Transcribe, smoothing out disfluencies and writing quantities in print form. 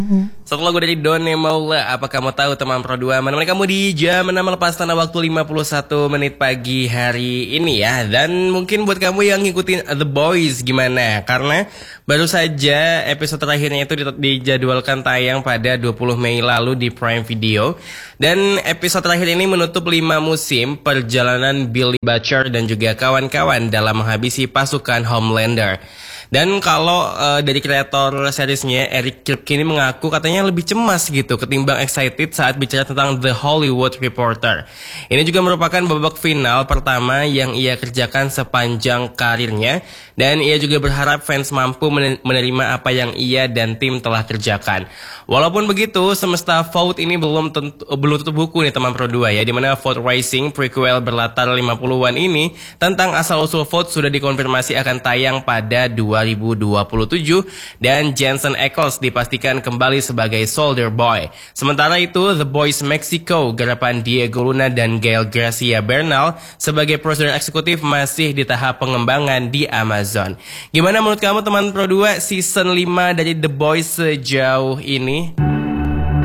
Satu lagu dari Done Maula. Apa kamu tahu teman Pro 2 menemani kamu di jam 6 melepas tanda waktu 51 menit pagi hari ini ya. Dan mungkin buat kamu yang ngikutin The Boys gimana? Karena baru saja episode terakhirnya itu dijadwalkan tayang pada 20 Mei lalu di Prime Video. Dan episode terakhir ini menutup 5 musim perjalanan Billy Butcher dan juga kawan-kawan dalam menghabisi pasukan Homelander. Dan kalau dari kreator seriesnya Eric Kripke ini mengaku katanya lebih cemas gitu ketimbang excited saat bicara tentang The Hollywood Reporter. Ini juga merupakan babak final pertama yang ia kerjakan sepanjang karirnya. Dan ia juga berharap fans mampu menerima apa yang ia dan tim telah kerjakan. Walaupun begitu, semesta Vote ini belum tutup buku nih teman Pro 2 ya. Dimana Vote Rising prequel berlatar 50-an ini tentang asal-usul Vote sudah dikonfirmasi akan tayang pada 2027. Dan Jensen Ackles dipastikan kembali sebagai Soldier Boy. Sementara itu, The Boys Mexico garapan Diego Luna dan Gael Garcia Bernal sebagai produser eksekutif masih di tahap pengembangan di Amazon. Gimana menurut kamu teman Pro 2 season 5 dari The Boys sejauh ini?